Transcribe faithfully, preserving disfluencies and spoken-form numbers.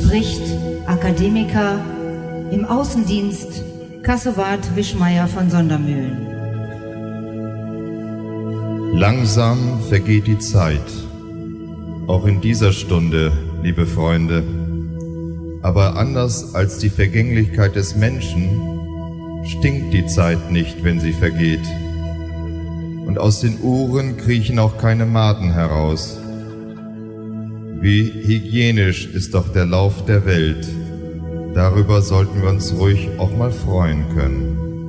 spricht Akademiker im Außendienst Kassewart Wischmeier von Sondermühlen. Langsam vergeht die Zeit, auch in dieser Stunde, liebe Freunde. Aber anders als die Vergänglichkeit des Menschen stinkt die Zeit nicht, wenn sie vergeht. Und aus den Uhren kriechen auch keine Maden heraus. Wie hygienisch ist doch der Lauf der Welt. Darüber sollten wir uns ruhig auch mal freuen können.